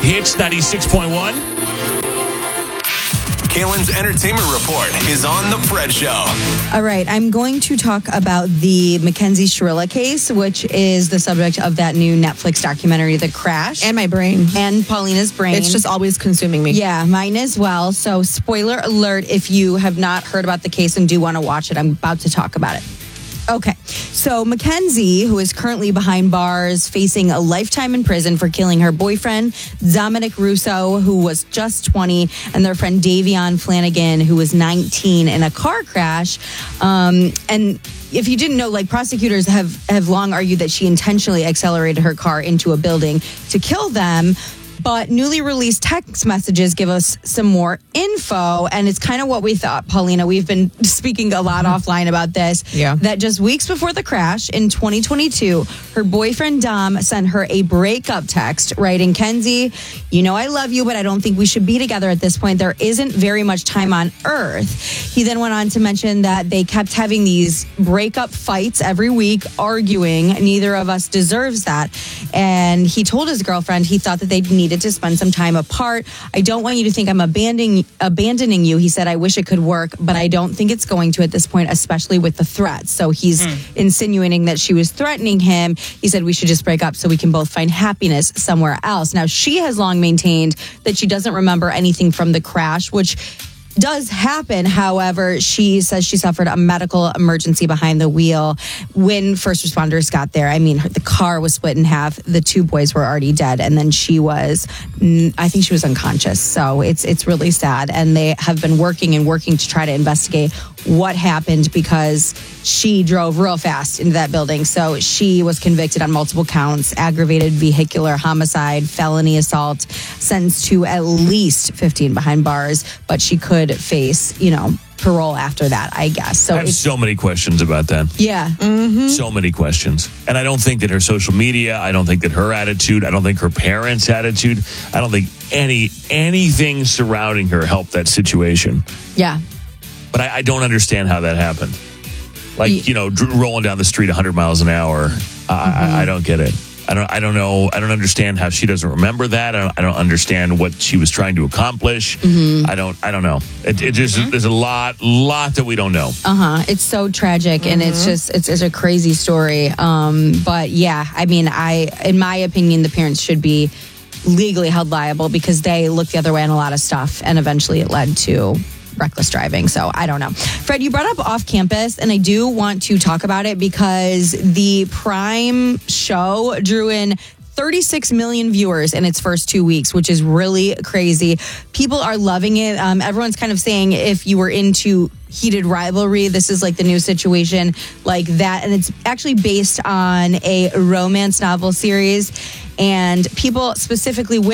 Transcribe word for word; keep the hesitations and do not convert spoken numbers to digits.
Hits ninety-six point one. Kaylin's Entertainment Report is on The Fred Show. All right, I'm going to talk about the Mackenzie Shirilla case, which is the subject of that new Netflix documentary, The Crash. And my brain. And Paulina's brain. It's just always consuming me. Yeah, mine as well. So spoiler alert, if you have not heard about the case and do want to watch it, I'm about to talk about it. Okay, so Mackenzie, who is currently behind bars, facing a lifetime in prison for killing her boyfriend, Dominic Russo, who was just twenty, and their friend Davion Flanagan, who was nineteen, in a car crash. Um, and if you didn't know, like, prosecutors have, have long argued that she intentionally accelerated her car into a building to kill them. But newly released text messages give us some more info, and it's kind of what we thought, Paulina. We've been speaking a lot offline about this. Yeah. That just weeks before the crash in twenty twenty-two, her boyfriend Dom sent her a breakup text writing, "Kenzie, you know I love you, but I don't think we should be together at this point. There isn't very much time on earth." He then went on to mention that they kept having these breakup fights every week, arguing. Neither of us deserves that. And he told his girlfriend he thought that they needed to spend some time apart. "I don't want you to think I'm abandoning abandoning you." He said, "I wish it could work, but I don't think it's going to at this point, especially with the threats." So he's mm. insinuating that she was threatening him. He said, "We should just break up so we can both find happiness somewhere else." Now, she has long maintained that she doesn't remember anything from the crash, which does happen. However, she says she suffered a medical emergency behind the wheel when first responders got there. I mean, the car was split in half. The two boys were already dead, and then she was, I think she was unconscious. So it's it's really sad, and they have been working and working to try to investigate what happened because she drove real fast into that building. So she was convicted on multiple counts: aggravated vehicular homicide, felony assault, sentenced to at least fifteen behind bars, but she could face, you know, parole after that, I guess. So I have it's, so many questions about that. yeah. Mm-hmm. So many questions. And I don't think that her social media, I don't think that her attitude, I don't think her parents' attitude, I don't think any anything surrounding her helped that situation. Yeah. But I, I don't understand how that happened. Like, Y- you know, dr- rolling down the street one hundred miles an hour. I, Mm-hmm. I, I don't get it. I don't. I don't know. I don't understand how she doesn't remember that. I don't, I don't understand what she was trying to accomplish. Mm-hmm. I don't. I don't know. It, it just mm-hmm. there's a lot, lot that we don't know. Uh huh. It's so tragic, mm-hmm. and it's just it's, it's a crazy story. Um, but yeah, I mean, I, in my opinion, the parents should be legally held liable because they looked the other way on a lot of stuff, and eventually it led to reckless driving. So I don't know. Fred, you brought up Off Campus, and I do want to talk about it because the Prime show drew in thirty-six million viewers in its first two weeks, which is really crazy. People are loving it. Um, everyone's kind of saying if you were into heated rivalry, this is like the new situation like that. And it's actually based on a romance novel series. And people, specifically